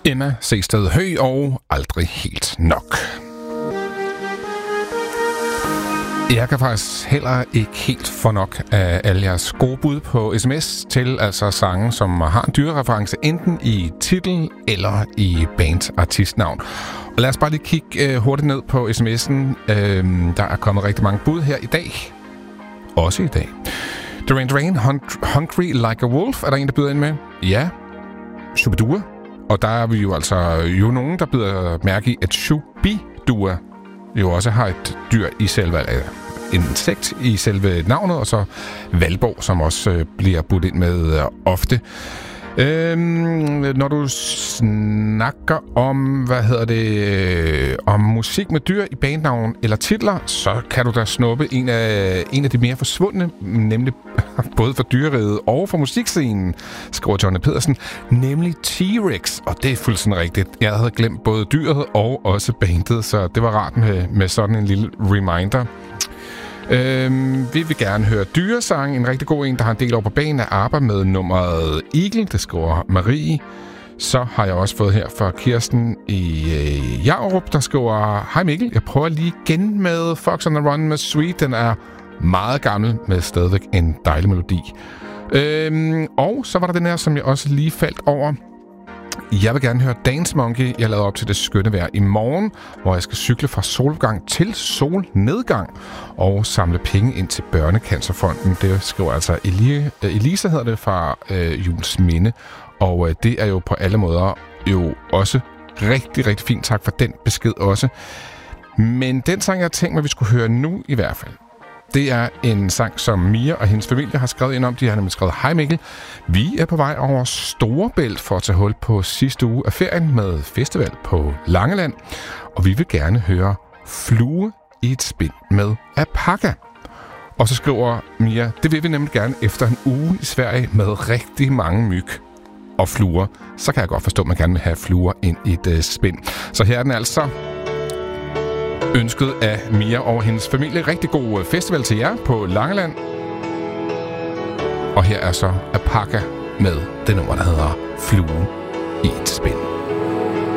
Emma Seested Høgh og Aldrig helt nok. Jeg kan faktisk heller ikke helt få nok af alle jeres gode bud på sms til altså sange, som har en dyrereference enten i titel eller i bandartistnavn. Og lad os bare lige kigge hurtigt ned på sms'en. Der er kommet rigtig mange bud her i dag. Også i dag. Duran Duran, Hungry Like a Wolf, er der en, der byder ind med? Ja. Shubidua. Og der er vi jo altså nogen, der byder mærke i, at Shubidua jo også har et dyr i selve, en insekt i selve navnet, og så Valborg, som også bliver budt ind med ofte. Når du snakker om, om musik med dyr i bandnavn eller titler, så kan du da snuppe en af de mere forsvundne, nemlig både for dyreriget og for musikscenen, skriver Johnny Pedersen, nemlig T-Rex, og det er fuldstændig rigtigt. Jeg havde glemt både dyret og også bandet, så det var rart med sådan en lille reminder. Vi vil gerne høre dyresang. En rigtig god en, der har en del over på banen, er ABBA med nummeret Eagle, det skriver Marie. Så har jeg også fået her fra Kirsten i Jarup, der skriver: Hej Mikkel, jeg prøver lige igen med Fox on the Run med Sweet. Den er meget gammel, med stadigvæk en dejlig melodi. Og så var der den her, som jeg også lige faldt over. Jeg vil gerne høre Dance Monkey. Jeg lavede op til det skønne vejr i morgen, hvor jeg skal cykle fra solopgang til solnedgang og samle penge ind til Børnecancerfonden. Det skriver altså Elisa, hedder det, fra Jules Minde. Og det er jo på alle måder jo også rigtig, rigtig fint. Tak for den besked også. Men den sang, jeg har tænkt mig, vi skulle høre nu i hvert fald, det er en sang, som Mia og hendes familie har skrevet ind om. De har nemlig skrevet: Hej Mikkel, vi er på vej over Storebælt for at tage hul på sidste uge af ferien med festival på Langeland. Og vi vil gerne høre Flue i et spind med Alpaca. Og så skriver Mia: det vil vi nemlig gerne efter en uge i Sverige med rigtig mange myg og fluer. Så kan jeg godt forstå, at man gerne vil have fluer ind i et spind. Så her er den altså, ønsket af Mia og hendes familie. Rigtig god festival til jer på Langeland. Og her er så Alpaca med det nummer, der hedder Flue i et spind.